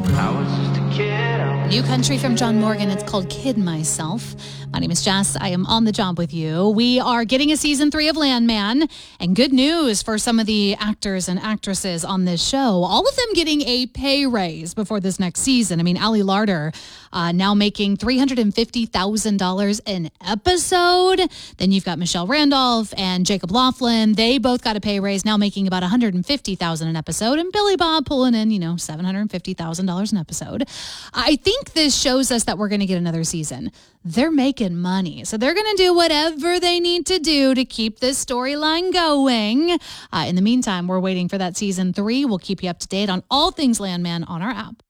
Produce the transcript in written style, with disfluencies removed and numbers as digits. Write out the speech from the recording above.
I was just a kid. New country from John Morgan. It's called Kid Myself. My name is Jess. I am on the job with you. We are getting a season 3 of Landman, and good news for some of the actors and actresses on this show. All of them getting a pay raise before this next season. I mean, Ali Larter now making $350,000 an episode. Then you've got Michelle Randolph and Jacob Laughlin. They both got a pay raise, now making about $150,000 an episode. And Billy Bob pulling in, $750,000 an episode. I think this shows us that we're going to get another season. They're making money, so they're going to do whatever they need to do to keep this storyline going. In the meantime, we're waiting for that season 3. We'll keep you up to date on all things Landman on our app.